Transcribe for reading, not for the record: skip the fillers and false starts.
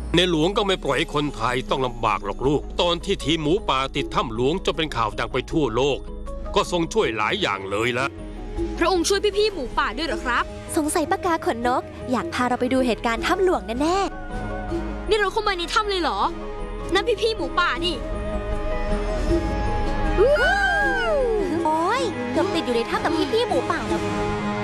ในหลวงก็ไม่ปล่อยให้คนไทยต้องลำบากหรอกลูกตอนที่ทีมหมูป่าติดถ้ำหลวงจนเป็นข่าวดังไปทั่วโลกก็ทรงช่วยหลายอย่างเลยละพระองค์ช่วยพี่ๆหมูป่าด้วยเหรอครับสงสัยปากกาขนนกอยากพาเราไปดูเหตุการณ์ถ้ำหลวงแน่นี่เราเข้ามาในถ้ำเลยเหรอนั่นพี่ๆหมูป่านี่โอ้ยเกือบติดอยู่ในถ้ำกับพี่ๆหมูป่าแล้ว